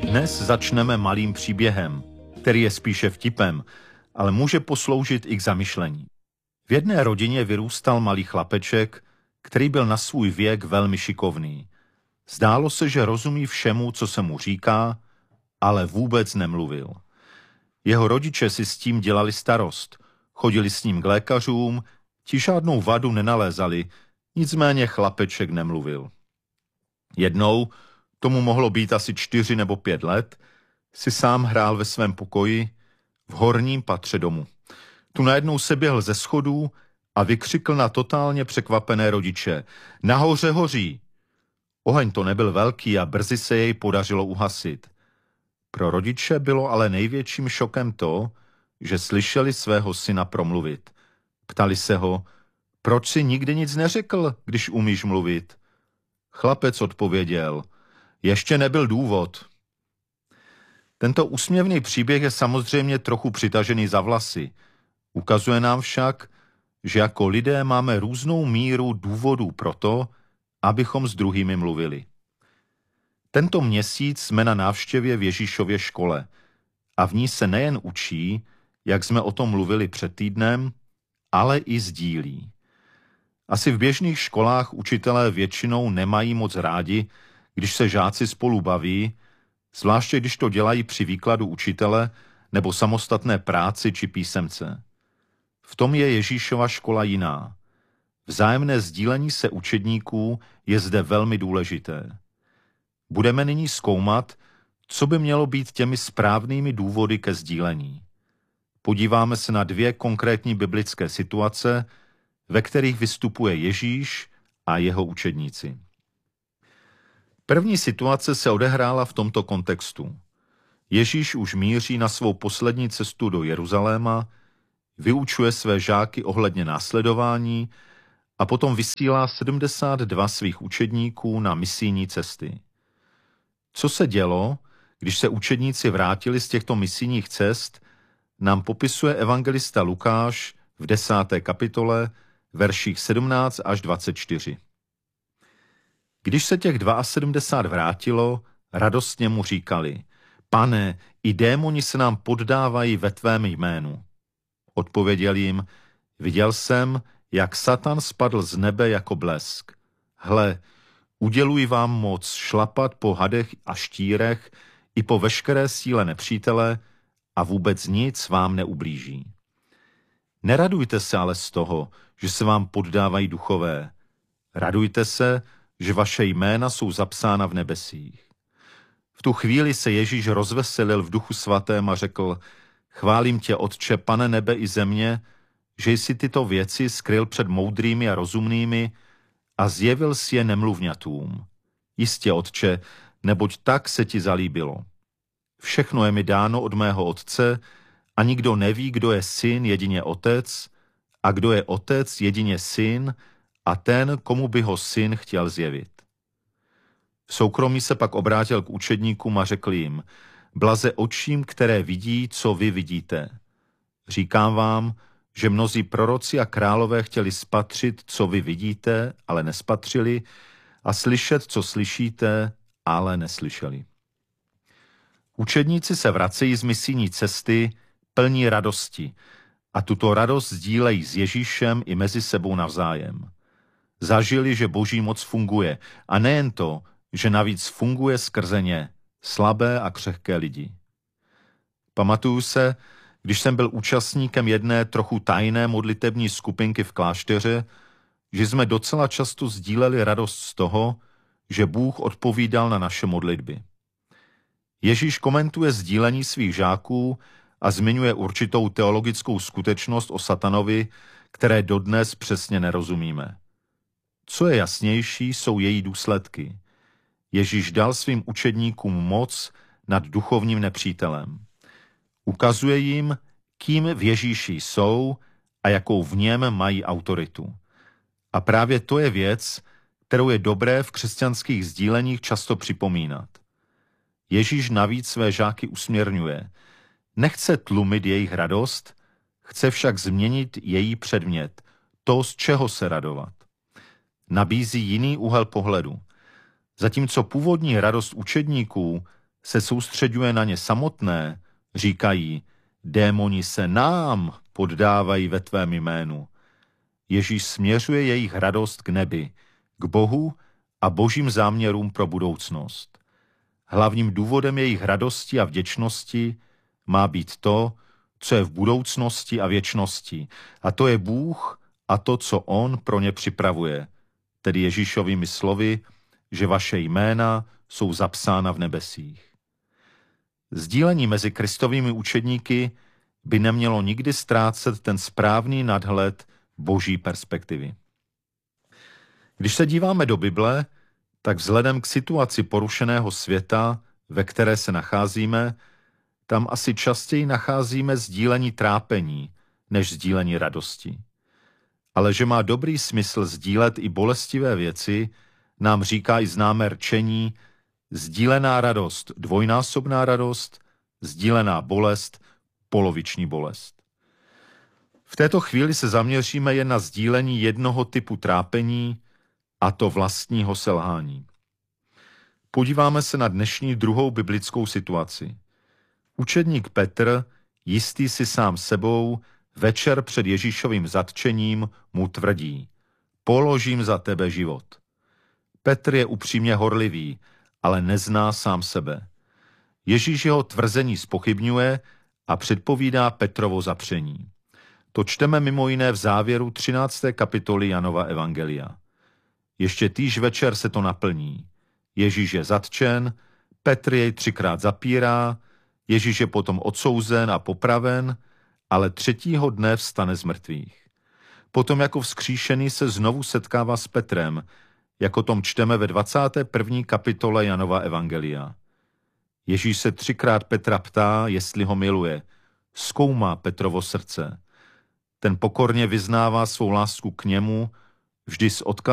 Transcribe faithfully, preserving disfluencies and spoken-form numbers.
Dnes začneme malým příběhem, který je spíše vtipem, ale může posloužit i k zamyšlení. V jedné rodině vyrůstal malý chlapeček, který byl na svůj věk velmi šikovný. Zdálo se, že rozumí všemu, co se mu říká, ale vůbec nemluvil. Jeho rodiče si s tím dělali starost, chodili s ním k lékařům, ti žádnou vadu nenalézali, nicméně chlapeček nemluvil. Jednou, tomu mohlo být asi čtyři nebo pět let, si sám hrál ve svém pokoji v horním patře domu. Tu najednou se běhl ze schodů a vykřikl na totálně překvapené rodiče: "Nahoře hoří!" Oheň to nebyl velký a brzy se jej podařilo uhasit. Pro rodiče bylo ale největším šokem to, že slyšeli svého syna promluvit. Ptali se ho: "Proč si nikdy nic neřekl, když umíš mluvit?" Chlapec odpověděl: "Ještě nebyl důvod." Tento úsměvný příběh je samozřejmě trochu přitažený za vlasy. Ukazuje nám však, že jako lidé máme různou míru důvodů pro to, abychom s druhými mluvili. Tento měsíc jsme na návštěvě v Ježíšově škole a v ní se nejen učí, jak jsme o tom mluvili před týdnem, ale i sdílí. Asi v běžných školách učitelé většinou nemají moc rádi, když se žáci spolu baví, zvláště když to dělají při výkladu učitele nebo samostatné práci či písemce. V tom je Ježíšova škola jiná. Vzájemné sdílení se učedníků je zde velmi důležité. Budeme nyní zkoumat, co by mělo být těmi správnými důvody ke sdílení. Podíváme se na dvě konkrétní biblické situace, ve kterých vystupuje Ježíš a jeho učedníci. První situace se odehrála v tomto kontextu. Ježíš už míří na svou poslední cestu do Jeruzaléma, vyučuje své žáky ohledně následování a potom vysílá sedmdesát dva svých učedníků na misijní cesty. Co se dělo, když se učedníci vrátili z těchto misijních cest, nám popisuje evangelista Lukáš v desáté kapitole, verších sedmnáct až dvacet čtyři. Když se těch sedmdesát dva vrátilo, radostně mu říkali: "Pane, i démoni se nám poddávají ve tvém jménu." Odpověděl jim: "Viděl jsem, jak Satan spadl z nebe jako blesk. Hle, uděluji vám moc šlapat po hadech a štírech i po veškeré síle nepřítele a vůbec nic vám neublíží. Neradujte se ale z toho, že se vám poddávají duchové. Radujte se, že vaše jména jsou zapsána v nebesích." V tu chvíli se Ježíš rozveselil v duchu svatém a řekl: "Chválím tě, Otče, Pane nebe i země, že jsi tyto věci skryl před moudrými a rozumnými a zjevil si je nemluvňatům. Jistě, Otče, neboť tak se ti zalíbilo. Všechno je mi dáno od mého Otce a nikdo neví, kdo je syn, jedině Otec, a kdo je Otec, jedině Syn, a ten, komu by ho Syn chtěl zjevit." V soukromí se pak obrátil k učedníkům a řekl jim: "Blaze očím, které vidí, co vy vidíte. Říkám vám, že mnozí proroci a králové chtěli spatřit, co vy vidíte, ale nespatřili, a slyšet, co slyšíte, ale neslyšeli." Učedníci se vracejí z misijní cesty plní radosti a tuto radost sdílejí s Ježíšem i mezi sebou navzájem. Zažili, že Boží moc funguje, a nejen to, že navíc funguje skrze ně, slabé a křehké lidi. Pamatuju se, když jsem byl účastníkem jedné trochu tajné modlitební skupinky v klášteře, že jsme docela často sdíleli radost z toho, že Bůh odpovídal na naše modlitby. Ježíš komentuje sdílení svých žáků a zmiňuje určitou teologickou skutečnost o Satanovi, které dodnes přesně nerozumíme. Co je jasnější, jsou její důsledky. Ježíš dal svým učedníkům moc nad duchovním nepřítelem. Ukazuje jim, kým v Ježíši jsou a jakou v něm mají autoritu. A právě to je věc, kterou je dobré v křesťanských sdíleních často připomínat. Ježíš navíc své žáky usměrňuje. Nechce tlumit jejich radost, chce však změnit její předmět, to, z čeho se radovat. Nabízí jiný úhel pohledu. Zatímco původní radost učedníků se soustředuje na ně samotné, říkají, démoni se nám poddávají ve tvém jménu. Ježíš směřuje jejich radost k nebi, k Bohu a božím záměrům pro budoucnost. Hlavním důvodem jejich radosti a vděčnosti má být to, co je v budoucnosti a věčnosti. A to je Bůh a to, co on pro ně připravuje. Tedy Ježíšovými slovy, že vaše jména jsou zapsána v nebesích. Sdílení mezi Kristovými učedníky by nemělo nikdy ztrácet ten správný nadhled boží perspektivy. Když se díváme do Bible, tak vzhledem k situaci porušeného světa, ve které se nacházíme, tam asi častěji nacházíme sdílení trápení, než sdílení radosti. Ale že má dobrý smysl sdílet i bolestivé věci, nám říká i známé rčení: sdílená radost, dvojnásobná radost, sdílená bolest, poloviční bolest. V této chvíli se zaměříme jen na sdílení jednoho typu trápení, a to vlastního selhání. Podíváme se na dnešní druhou biblickou situaci. Učedník Petr, jistý si sám sebou, večer před Ježíšovým zatčením mu tvrdí: položím za tebe život. Petr je upřímně horlivý, ale nezná sám sebe. Ježíš jeho tvrzení zpochybňuje a předpovídá Petrovo zapření. To čteme mimo jiné v závěru třinácté kapitoly Janova evangelia. Ještě týž večer se to naplní. Ježíš je zatčen, Petr jej třikrát zapírá, Ježíš je potom odsouzen a popraven, ale třetího dne vstane z mrtvých. Potom jako vzkříšený se znovu setkává s Petrem, jako tom čteme ve dvacáté první kapitole Janova evangelia. Ježíš se třikrát Petra ptá, jestli ho miluje. Zkoumá Petrovo srdce. Ten pokorně vyznává svou lásku k němu, vždy s odkazem